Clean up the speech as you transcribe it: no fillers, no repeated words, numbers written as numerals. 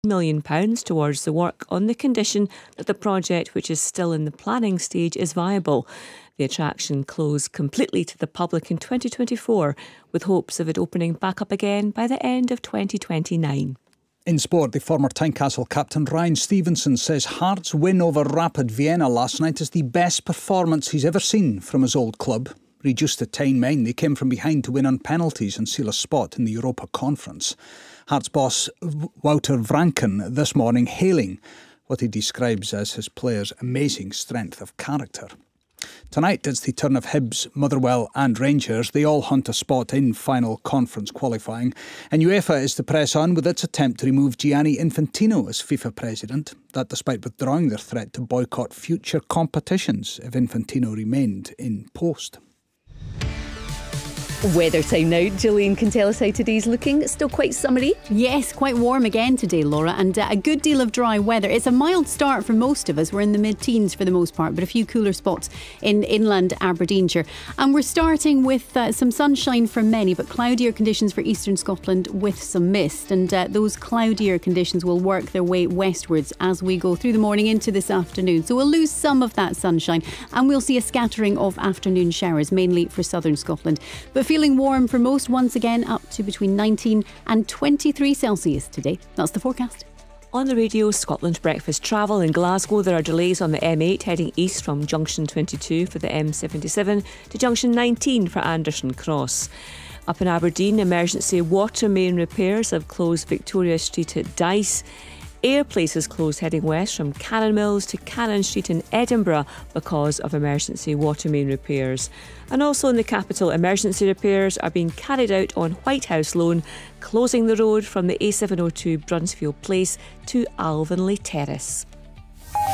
million towards the work on the condition that the project, which is still in the planning stage, is viable. The attraction closed completely to the public in 2024, with hopes of it opening back up again by the end of 2029. In sport, the former Tynecastle captain Ryan Stevenson says Hearts' win over Rapid Vienna last night is the best performance he's ever seen from his old club. Reduced to 10 men, they came from behind to win on penalties and seal a spot in the Europa Conference. Hearts boss Wouter Vranken this morning hailing what he describes as his players' amazing strength of character. Tonight it's the turn of Hibs, Motherwell and Rangers. They all hunt a spot in final conference qualifying. And UEFA is to press on with its attempt to remove Gianni Infantino as FIFA president. That despite withdrawing their threat to boycott future competitions if Infantino remained in post. Weather time now. Gillian can tell us how today's looking. Still quite summery. Yes, quite warm again today, Laura, and a good deal of dry weather. It's a mild start for most of us. We're in the mid-teens for the most part, but a few cooler spots in inland Aberdeenshire. And we're starting with some sunshine for many, but cloudier conditions for eastern Scotland with some mist. And those cloudier conditions will work their way westwards as we go through the morning into this afternoon. So we'll lose some of that sunshine and we'll see a scattering of afternoon showers, mainly for southern Scotland. But feeling warm for most once again, up to between 19 and 23 Celsius today. That's the forecast. On the radio, Scotland Breakfast Travel in Glasgow. There are delays on the M8 heading east from Junction 22 for the M77 to Junction 19 for Anderson Cross. Up in Aberdeen, emergency water main repairs have closed Victoria Street at Dice. Airplace is closed heading west from Cannon Mills to Cannon Street in Edinburgh because of emergency water main repairs. And also in the capital, emergency repairs are being carried out on Whitehouse Lane, closing the road from the A702 Brunsfield Place to Alvanley Terrace.